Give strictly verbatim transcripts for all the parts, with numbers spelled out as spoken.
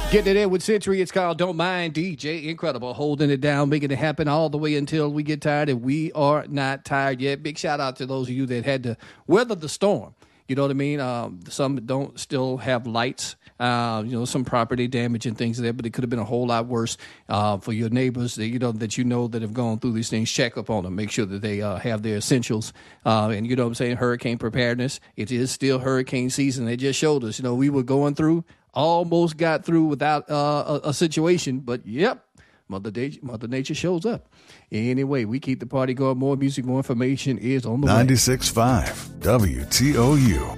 Getting it in with Century, it's called Don't Mind. D J Incredible, holding it down, making it happen all the way until we get tired, and we are not tired yet. Big shout out to those of you that had to weather the storm. You know what I mean? Um, some don't still have lights, uh, you know, some property damage and things there, but it could have been a whole lot worse uh, for your neighbors that you know that you know that have gone through these things. Check up on them. Make sure that they uh, have their essentials. Uh, and you know what I'm saying? Hurricane preparedness. It is still hurricane season. They just showed us, you know, we were going through, almost got through without uh, a, a situation, but yep. Mother Nature, Mother Nature shows up. Anyway, we keep the party going. More music, more information is on the way. ninety-six point five W T O U.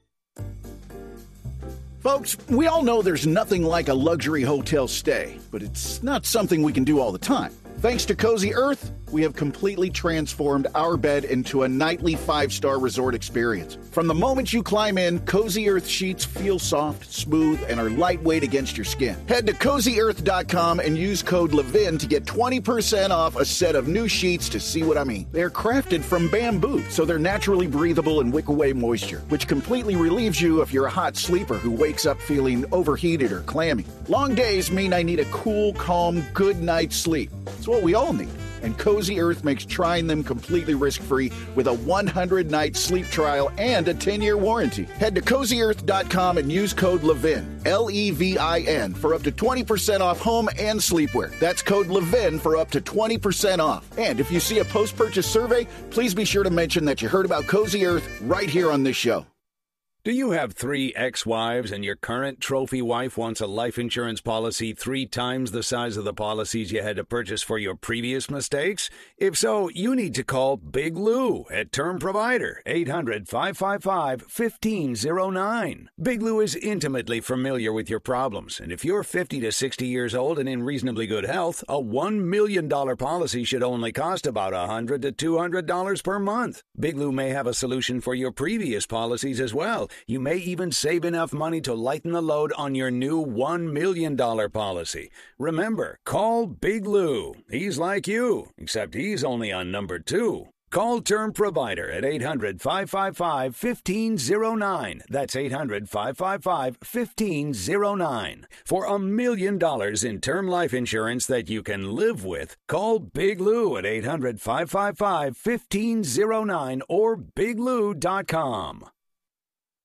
Folks, we all know there's nothing like a luxury hotel stay, but it's not something we can do all the time. Thanks to Cozy Earth, we have completely transformed our bed into a nightly five-star resort experience. From the moment you climb in, Cozy Earth sheets feel soft, smooth, and are lightweight against your skin. Head to cozy earth dot com and use code LEVIN to get twenty percent off a set of new sheets to see what I mean. They're crafted from bamboo, so they're naturally breathable and wick away moisture, which completely relieves you if you're a hot sleeper who wakes up feeling overheated or clammy. Long days mean I need a cool, calm, good night's sleep. It's what we all need. And Cozy Earth makes trying them completely risk-free with a one hundred night sleep trial and a ten year warranty. Head to cozy earth dot com and use code LEVIN, L E V I N, for up to twenty percent off home and sleepwear. That's code LEVIN for up to twenty percent off. And if you see a post-purchase survey, please be sure to mention that you heard about Cozy Earth right here on this show. Do you have three ex-wives and your current trophy wife wants a life insurance policy three times the size of the policies you had to purchase for your previous mistakes? If so, you need to call Big Lou at Term Provider, eight hundred, five five five, one five zero nine. Big Lou is intimately familiar with your problems, and if you're fifty to sixty years old and in reasonably good health, a one million dollars policy should only cost about one hundred to two hundred dollars per month. Big Lou may have a solution for your previous policies as well. You may even save enough money to lighten the load on your new one million dollars policy. Remember, call Big Lou. He's like you, except he's only on number two. Call Term Provider at eight hundred, five five five, one five zero nine. That's eight hundred, five five five, one five zero nine. For a million dollars in term life insurance that you can live with, call Big Lou at eight hundred, five five five, one five zero nine or big lou dot com.